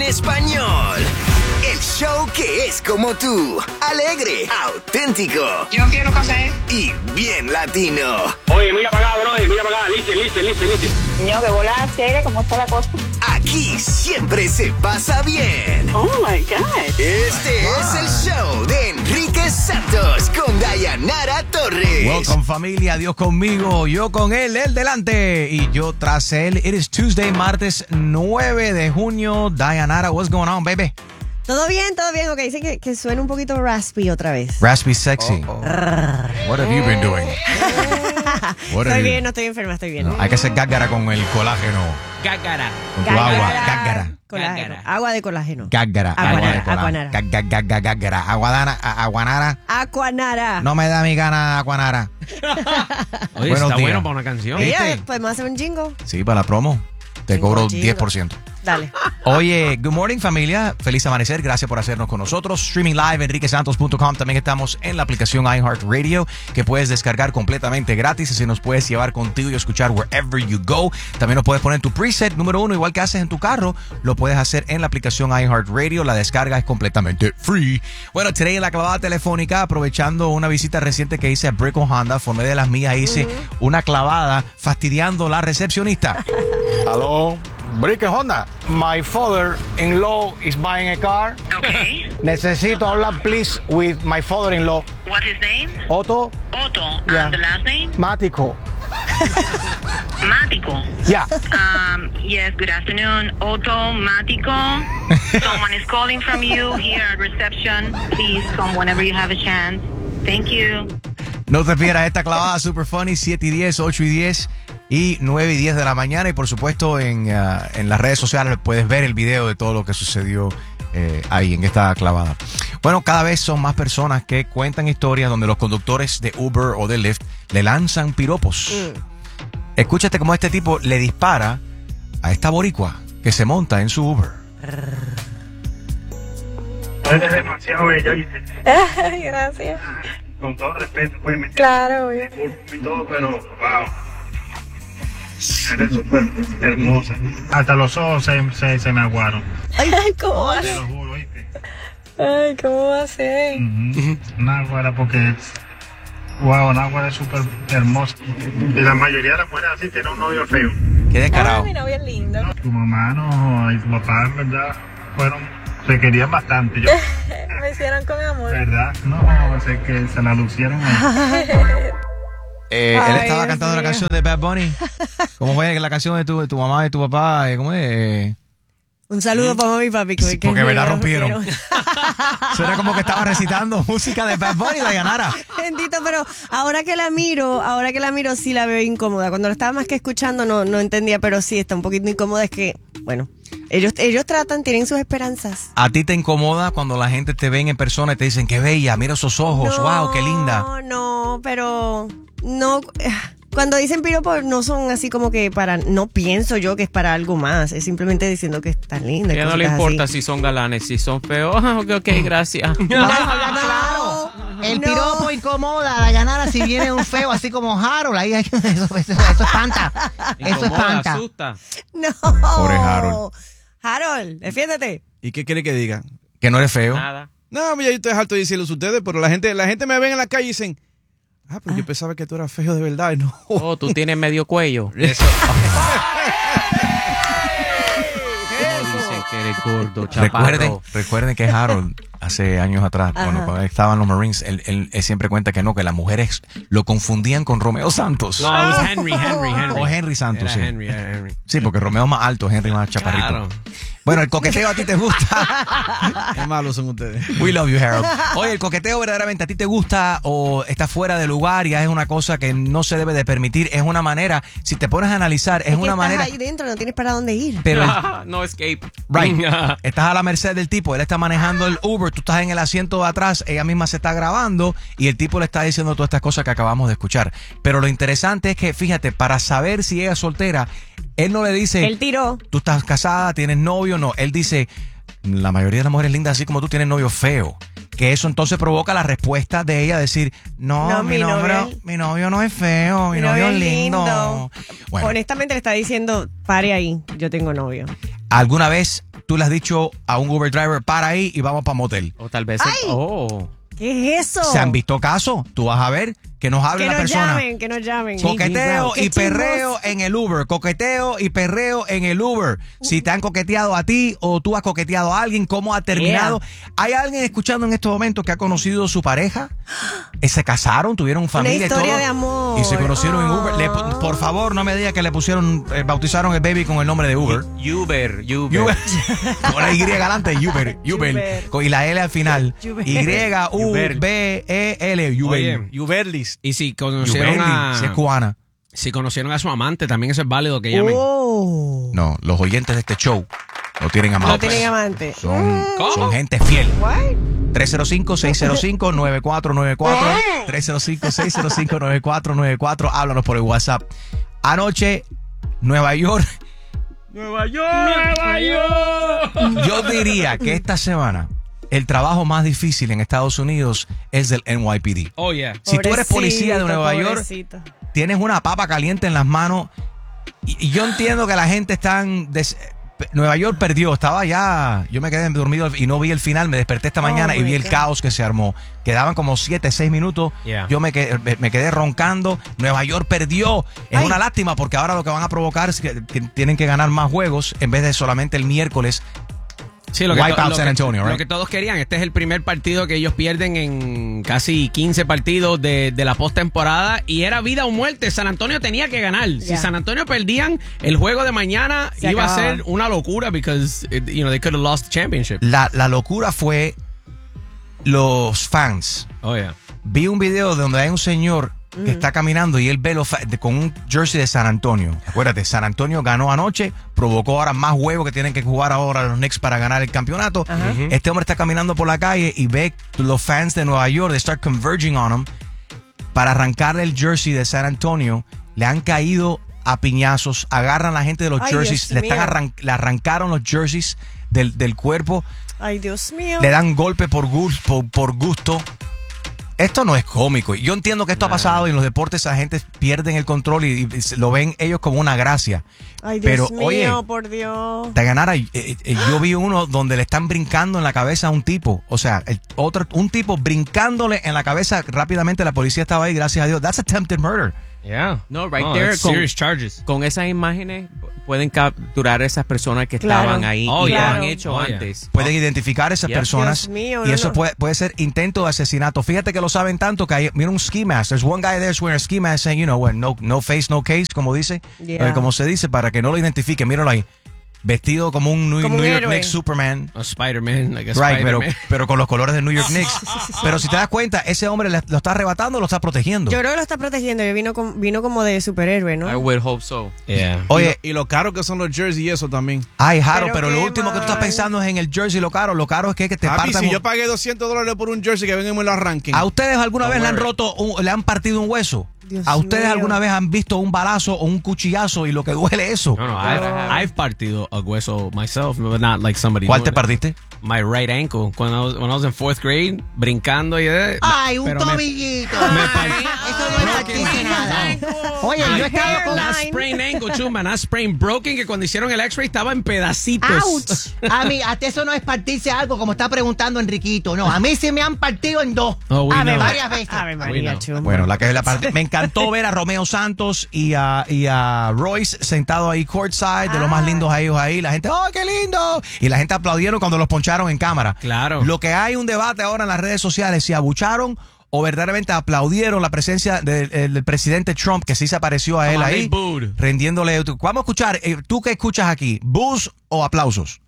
español. El show que es como tú, alegre, auténtico. Yo quiero café. Y bien latino. Oye, mira para acá, bro, mira para acá, listen. Niño, que bola chévere, ¿cómo está la cosa? Aquí siempre se pasa bien. Oh my God. Este es el show de Enrique Santos con Dayanara Torres. Welcome, familia. Dios conmigo, yo con él delante y yo tras él. It is Tuesday, martes 9 de junio. Dayanara, what's going on, baby? Todo bien. Ok, dice que suena un poquito raspy otra vez. Raspy sexy. What have you been doing? Estoy bien, no estoy enferma, estoy bien. No, hay que hacer gágara con el colágeno. Gágara. Con tu agua. Gágara. Colágeno. Agua de colágeno. Gágara. Aguanara. Gágara. Aguanara. Aquanara. No me da mi gana, Aguanara. Oye, Buenos está días. bueno para una canción. Oye, podemos hacer un jingle. Sí, para la promo. Te Jingle, cobro jingle. 10%. Dale. Oye, good morning, familia. Feliz amanecer. Gracias por hacernos con nosotros. Streaming live, enriquesantos.com. También estamos en la aplicación iHeartRadio, que puedes descargar completamente gratis. Así nos puedes llevar contigo y escuchar wherever you go. También nos puedes poner tu preset número 1, igual que haces en tu carro. Lo puedes hacer en la aplicación iHeartRadio. La descarga es completamente free. Bueno, today en la clavada telefónica, aprovechando una visita reciente que hice a Brickell Honda, formé de las mías, hice una clavada fastidiando a la recepcionista. Hello, Brickell Honda. My father-in-law is buying a car. Okay. Necesito hablar, please, with my father-in-law. What's his name? Otto Otto. Yeah. And the last name? Mático. Mático. Yeah. Yes, good afternoon. Otto Mático. Someone is calling from you here at reception. Please come whenever you have a chance. Thank you. No te pierdas esta clavada super funny, 7 y 10, 8 y 10 y 9 y 10 de la mañana. Y por supuesto en las redes sociales puedes ver el video de todo lo que sucedió ahí en esta clavada. Bueno, cada vez son más personas que cuentan historias donde los conductores de Uber o de Lyft le lanzan piropos. Escúchate cómo este tipo le dispara a esta boricua que se monta en su Uber. Eres demasiado bella, ¿viste? Ay, gracias. Con todo respeto, pues me Claro, obvio. disculpo y todo, pero wow. Eres súper hermosa. Hasta los ojos se me aguaron. Ay, ¿cómo va? Te lo juro, ¿viste? Ay, ¿cómo va a ser? Náguara, porque wow, Náguara es súper hermosa. Y la mayoría de las mujeres así tienen un novio feo. Qué descarado. mi novio es lindo. Tu mamá no, y tu papá, en verdad, se querían bastante. Yo, Me hicieron con amor. ¿verdad? No, sé que se la lucieron. Él Ay, estaba Dios cantando la mío. canción de Bad Bunny. ¿Cómo fue la canción de tu mamá y tu papá? ¿Cómo es? Un saludo para mami y papi. Sí, porque me la rompieron. rompieron. Suena como que estaba recitando música de Bad Bunny, Dayanara. Bendito, pero ahora que la miro sí la veo incómoda. Cuando la estaba más que escuchando no entendía, pero sí está un poquito incómoda. Es que, bueno, ellos tratan, tienen sus esperanzas. ¿A ti te incomoda cuando la gente te ven en persona y te dicen qué bella, mira esos ojos, wow, qué linda? No, pero no. Cuando dicen piropos no son así como que no pienso yo que es para algo más. Es simplemente diciendo que es tan linda. y Ya no le cositas importa así. si son galanes, si son feos. Ok, gracias. Claro. El piropo incomoda, Dayanara, si viene un feo así como Harold, ahí eso espanta. Eso Incomoda, espanta. asusta. No. Pobre Harold. Harold, defiéndete. ¿Y qué quiere que diga? Que no eres feo. Nada. No, ya yo estoy harto de decirles a ustedes, pero la gente me ve en la calle y dicen, pero yo pensaba que tú eras feo de verdad y no. Oh, tú tienes medio cuello. Eso. Como dicen que eres gordo, chaparro. Recuerden que Harold, hace años atrás, cuando estaban los Marines, él siempre cuenta que las mujeres lo confundían con Romeo Santos. No, es Henry. O Henry Santos, sí. Era Henry. Sí, porque Romeo es más alto, Henry más chaparrito. Claro. Bueno, el coqueteo a ti te gusta. Qué malos son ustedes. We love you, Harold. Oye, ¿el coqueteo verdaderamente a ti te gusta o está fuera de lugar? Ya es una cosa que no se debe de permitir. Es una manera, si te pones a analizar, es que una estás manera... ahí dentro, no tienes para dónde ir. Pero No escape. right, estás a la merced del tipo. Él está manejando el Uber, tú estás en el asiento de atrás, ella misma se está grabando y el tipo le está diciendo todas estas cosas que acabamos de escuchar. Pero lo interesante es que, fíjate, para saber si ella es soltera, él no le dice... Él tiró. Tú estás casada, tienes novio, no. Él dice, la mayoría de las mujeres lindas, así como tú, tienes novio feo. Que eso entonces provoca la respuesta de ella decir, no, mi novio no es feo, mi novio es lindo. Bueno, Honestamente le está diciendo, pare ahí, yo tengo novio. ¿alguna vez tú le has dicho a un Uber driver, para ahí y vamos para motel. O tal vez... ¡Ay! ¿Qué es eso? Se han visto casos. Tú vas a ver que nos hable la persona. Que nos llamen. Coqueteo Qué y perreo en el Uber. Coqueteo y perreo en el Uber. Si te han coqueteado a ti o tú has coqueteado a alguien, ¿cómo ha terminado? ¿Hay alguien escuchando en estos momentos que ha conocido a su pareja? Se casaron, tuvieron familia y todo. Una historia de amor. Y se conocieron en Uber. Por favor, no me diga que le pusieron, bautizaron el baby con el nombre de Uber. Uber. Con la Y adelante, Uber. Y la L al final. Y-U-B-E-L. Oye, Uberlis. Y si conocieron si es cubana. Si conocieron a su amante, también eso es válido que llamen. No, los oyentes de este show no tienen amante. No tienen amante. Son gente fiel. 305-605-9494. 305-605-9494. Háblanos por el WhatsApp. Anoche, Nueva York. Yo diría que esta semana el trabajo más difícil en Estados Unidos es del NYPD. Oh, yeah. Si tú eres policía de Nueva York, tienes una papa caliente en las manos. Y yo entiendo que la gente está... Nueva York perdió, estaba ya... Yo me quedé dormido y no vi el final. Me desperté esta mañana y vi el caos que se armó. Quedaban como 7, 6 minutos. Yeah. Yo me quedé roncando. Nueva York perdió. Es una lástima porque ahora lo que van a provocar es que tienen que ganar más juegos en vez de solamente el miércoles. Sí, San Antonio, right? Lo que todos querían. Este es el primer partido que ellos pierden en casi 15 partidos de la postemporada y era vida o muerte. San Antonio tenía que ganar. Si San Antonio perdían, el juego de mañana iba a ser una locura because they could have lost the championship. La locura fue los fans. Oh, yeah. Vi un video donde hay un señor que está caminando y él ve con un jersey de San Antonio. Acuérdate, San Antonio ganó anoche, provocó ahora más juegos que tienen que jugar ahora los Knicks para ganar el campeonato. Este hombre está caminando por la calle y ve los fans de Nueva York, they start converging on him para arrancarle el jersey de San Antonio. Le han caído a piñazos, agarran a la gente de los jerseys, le arrancaron los jerseys del cuerpo. Ay, Dios mío. Le dan golpe por gusto. Esto no es cómico. Yo entiendo que esto ha pasado y en los deportes la gente pierden el control y lo ven ellos como una gracia. Ay, Dios mío, oye, por Dios. De ganar, yo vi uno donde le están brincando en la cabeza a un tipo. O sea, un tipo brincándole en la cabeza rápidamente. La policía estaba ahí, gracias a Dios. That's attempted murder. Yeah. No, right there. Serious charges. Con esas imágenes pueden capturar a esas personas que estaban ahí y lo han hecho antes. Pueden identificar a esas personas. Dios mío, y eso puede ser intento de asesinato. Fíjate que lo saben tanto que hay, mira un ski mask. There's one guy there wearing a ski mask saying, no face, no case, como dice, como se dice, para que no lo identifique. Míralo ahí. Vestido como un New York Knicks Superman. A Spider-Man, like a right, Spider-Man. pero con los colores de New York Knicks. Pero si te das cuenta, ese hombre lo está arrebatando o lo está protegiendo. Yo creo que lo está protegiendo. Vino como de superhéroe, ¿no? I would hope so. Yeah. Oye, y lo caro que son los jerseys y eso también. Ay, Jaro, pero lo último que tú estás pensando es en el jersey. Lo caro es que te partan. Si yo pagué $200 por un jersey, que vengan y me lo arranquen. ¿A ustedes alguna vez le han roto, le han partido un hueso? Dios ¿A ustedes mío. alguna vez han visto un balazo o un cuchillazo y lo que duele eso? No, I've partido a hueso myself, but not like somebody. ¿Cuál te partiste? My right ankle. When I was in 4th grade, brincando y Ay, un tobillito. Eso no es partirse nada. Oye, yo estaba con... Not sprained ankle, chuma, not sprained broken, que cuando hicieron el x-ray estaba en pedacitos. ¡Ouch! A mí, hasta eso no es partirse algo, como está preguntando Enriquito. No, a mí sí me han partido en dos. Varias veces. María, chuma. Bueno, me encantó ver a Romeo Santos y a Royce sentados ahí courtside, de los más lindos a ellos ahí. La gente, ¡oh, qué lindo! Y la gente aplaudieron cuando los poncharon en cámara. Claro. Lo que hay un debate ahora en las redes sociales, si abucharon o verdaderamente aplaudieron la presencia del presidente Trump, que sí se apareció a él ahí, rendiéndole. Vamos a escuchar, ¿tú qué escuchas aquí? ¿Bus o aplausos?